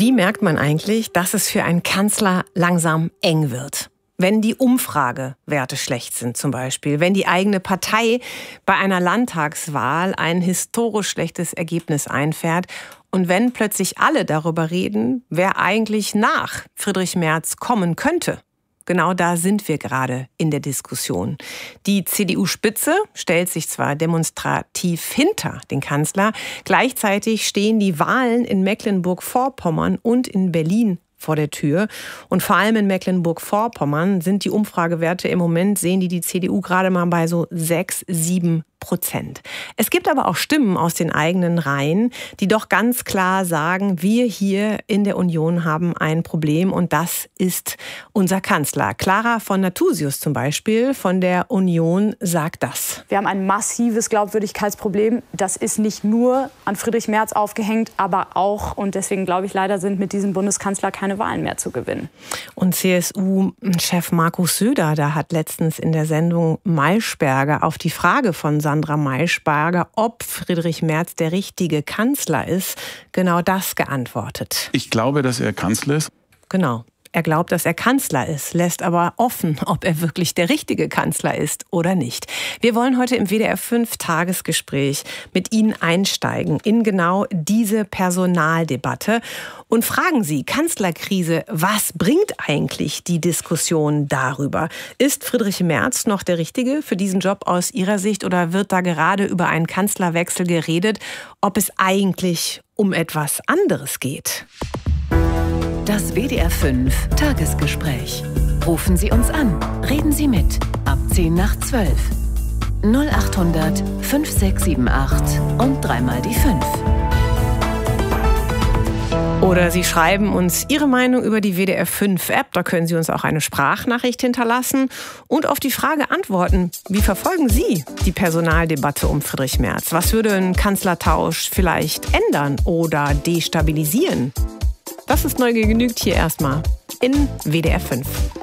Wie merkt man eigentlich, dass es für einen Kanzler langsam eng wird? Wenn die Umfragewerte schlecht sind zum Beispiel, wenn die eigene Partei bei einer Landtagswahl ein historisch schlechtes Ergebnis einfährt und wenn plötzlich alle darüber reden, wer eigentlich nach Friedrich Merz kommen könnte. Genau da sind wir gerade in der Diskussion. Die CDU-Spitze stellt sich zwar demonstrativ hinter den Kanzler, gleichzeitig stehen die Wahlen in Mecklenburg-Vorpommern und in Berlin vor der Tür. Und vor allem in Mecklenburg-Vorpommern sind die Umfragewerte im Moment, sehen die CDU gerade mal bei so 6-7%. Es gibt aber auch Stimmen aus den eigenen Reihen, die doch ganz klar sagen, wir hier in der Union haben ein Problem und das ist unser Kanzler. Clara von Nathusius zum Beispiel von der Union sagt das. Wir haben ein massives Glaubwürdigkeitsproblem. Das ist nicht nur an Friedrich Merz aufgehängt, aber auch, und deswegen glaube ich leider, sind mit diesem Bundeskanzler keine Wahlen mehr zu gewinnen. Und CSU-Chef Markus Söder, da hat letztens in der Sendung Maischberger auf die Frage von Sandra Maischberger, ob Friedrich Merz der richtige Kanzler ist, genau das geantwortet. Ich glaube, dass er Kanzler ist. Genau. Er glaubt, dass er Kanzler ist, lässt aber offen, ob er wirklich der richtige Kanzler ist oder nicht. Wir wollen heute im WDR 5 Tagesgespräch mit Ihnen einsteigen in genau diese Personaldebatte und fragen Sie, Kanzlerkrise, was bringt eigentlich die Diskussion darüber? Ist Friedrich Merz noch der Richtige für diesen Job aus Ihrer Sicht oder wird da gerade über einen Kanzlerwechsel geredet, ob es eigentlich um etwas anderes geht? Das WDR 5 Tagesgespräch. Rufen Sie uns an. Reden Sie mit. Ab 10 nach 12. 0800 5678 und dreimal die 5. Oder Sie schreiben uns Ihre Meinung über die WDR 5 App. Da können Sie uns auch eine Sprachnachricht hinterlassen und auf die Frage antworten, wie verfolgen Sie die Personaldebatte um Friedrich Merz? Was würde ein Kanzlertausch vielleicht ändern oder destabilisieren? Das ist Neugier genügt hier erstmal in WDR 5.